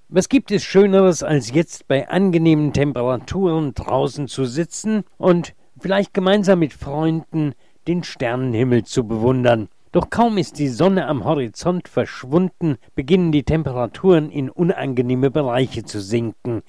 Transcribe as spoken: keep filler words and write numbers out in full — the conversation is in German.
Was gibt es Schöneres, als jetzt bei angenehmen Temperaturen draußen zu sitzen und vielleicht gemeinsam mit Freunden den Sternenhimmel zu bewundern? Doch kaum ist die Sonne am Horizont verschwunden, beginnen die Temperaturen in unangenehme Bereiche zu sinken.